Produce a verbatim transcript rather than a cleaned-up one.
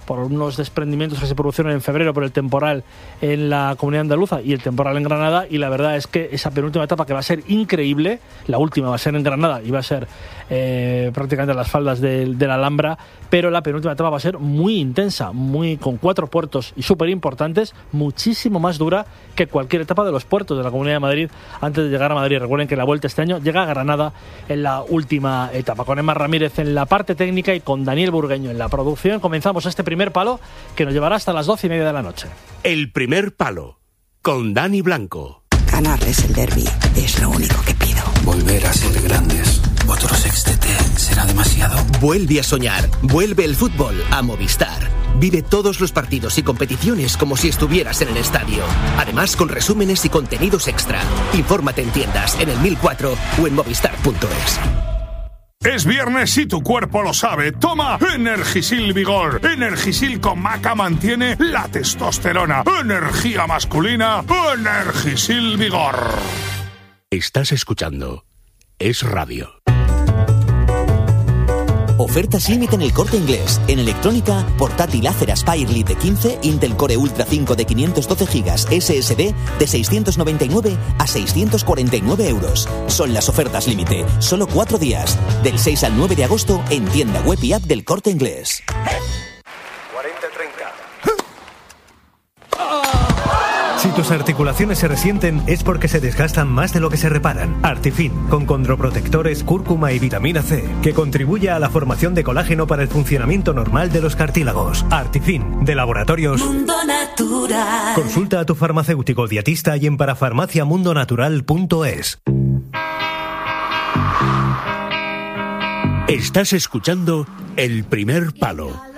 por unos desprendimientos que se produjeron en febrero por el temporal en la Comunidad Andaluza y el temporal en Granada, y la verdad es que esa penúltima etapa, que va a ser increíble, la última va a ser en Granada y va a ser eh, prácticamente a las faldas de, de la Alhambra, pero la penúltima etapa va a ser muy intensa, muy con cuatro puertos y súper importantes, muchísimo más dura que cualquier etapa de los puertos de la Comunidad de Madrid antes de llegar a Madrid. Recuerden que la Vuelta este año llega a Granada en la última etapa, con Emma Ramírez en la parte técnica y con Daniel Burgueño en la producción. Comenzamos este primer palo que nos llevará hasta las doce y media de la noche. El primer palo, con Dani Blanco. Ganarles el derbi es lo único que pido. Volver a ser grandes. Otro sextete será demasiado. Vuelve a soñar. Vuelve el fútbol a Movistar. Vive todos los partidos y competiciones como si estuvieras en el estadio. Además, con resúmenes y contenidos extra. Infórmate en tiendas, en el mil cuatro o en movistar punto es. Es viernes y tu cuerpo lo sabe. Toma Energisil Vigor. Energisil con maca mantiene la testosterona. Energía masculina. Energisil Vigor. Estás escuchando Es Radio. Ofertas límite en El Corte Inglés. En electrónica, portátil Acer Aspire Lite quince, Intel Core Ultra cinco de quinientos doce gigas S S D de seiscientos noventa y nueve a seiscientos cuarenta y nueve euros. Son las ofertas límite. Solo cuatro días. Del seis al nueve de agosto en tienda web y app del Corte Inglés. cuarenta treinta. Si tus articulaciones se resienten es porque se desgastan más de lo que se reparan. Artifin, con condroprotectores, cúrcuma y vitamina C, que contribuye a la formación de colágeno para el funcionamiento normal de los cartílagos. Artifin, de Laboratorios Mundo Natural. Consulta a tu farmacéutico dietista y en parafarmacia mundo natural punto es. Estás escuchando El Primer Palo